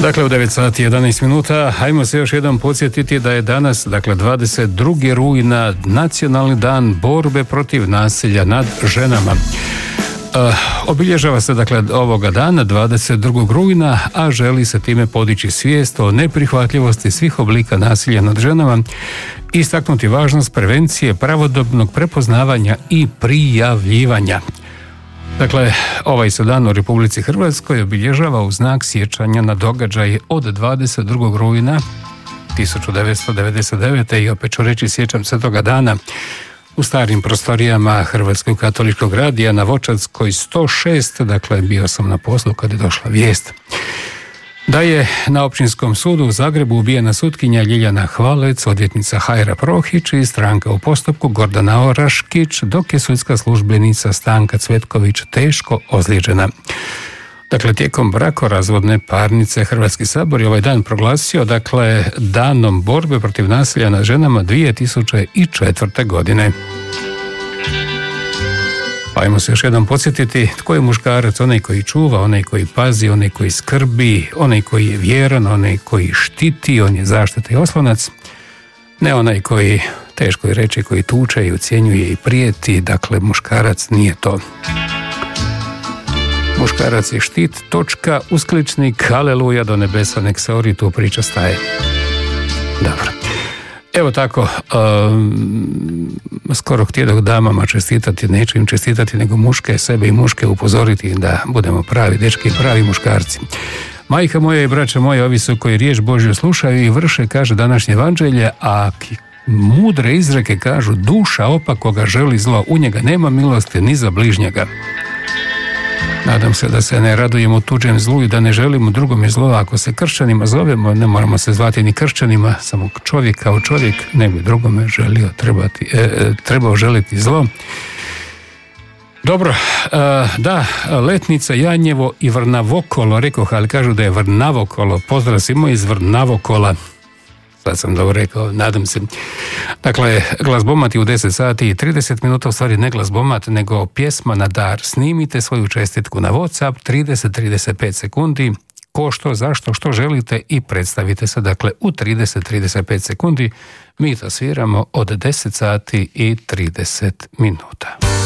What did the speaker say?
Dakle, u 9 sati 11 minuta, hajmo se još jednom podsjetiti da je danas, dakle 22. rujna, nacionalni dan borbe protiv nasilja nad ženama. Obilježava se dakle ovoga dana 22. rujna, a želi se time podići svijest o neprihvatljivosti svih oblika nasilja nad ženama, istaknuti važnost prevencije, pravodobnog prepoznavanja i prijavljivanja. Dakle, ovaj se dan u Republici Hrvatskoj obilježava u znak sjećanja na događaje od 22. rujna 1999. i opet ću reći sjećam se toga dana u starim prostorijama Hrvatskog katoličkog radija na Vočanskoj 106, dakle bio sam na poslu kad je došla vijest da je na Općinskom sudu u Zagrebu ubijena sutkinja Ljiljana Hvalec, odvjetnica Hajra Prohić i stranka u postupku Gordana Oraškić, dok je sudska službenica Stanka Cvetković teško ozlijeđena. Dakle, tijekom brakorazvodne parnice Hrvatski sabor je ovaj dan proglasio, dakle, danom borbe protiv nasilja nad ženama 2004. godine. Ajmo se još jednom podsjetiti tko je muškarac, onaj koji čuva, onaj koji pazi, onaj koji skrbi, onaj koji je vjeran, onaj koji štiti, on je zaštita i oslonac, ne onaj koji, teško je reći, koji tuče i ucjenjuje i prijeti, dakle muškarac nije to. Muškarac je štit, točka, uskličnik, haleluja, do nebesa nek se ori, tu priča staje. Dobro. Evo tako, skoro htjedoh damama čestitati, neću im čestitati, nego muške, sebe i muške upozoriti da budemo pravi dečki i pravi muškarci. Majka moja i braća moja, ovi su koji riječ Božju slušaju i vrše, kaže današnje evanđelje, a mudre izreke kažu duša opakoga želi zlo, u njega nema milosti ni za bližnjega. Nadam se da se ne radujemo tuđem zlu i da ne želimo drugome zlo. Ako se kršćanima zovemo, ne moramo se zvati ni kršćanima, samo čovjek kao čovjek ne bi drugome trebao želiti zlo. Dobro, da, letnica, janjevo i vrnavokolo, rekoh, ali kažu da je vrnavokolo. Pozdrav svima iz Vrnavokola. Sad sam dobro rekao, nadam se. Dakle, glazbomat je u 10 sati i 30 minuta, u stvari ne glazbomat, nego pjesma na dar. Snimite svoju čestitku na WhatsApp, 30-35 sekundi, ko što, zašto, što želite i predstavite se. Dakle, u 30-35 sekundi mi to sviramo od 10 sati i 30 minuta.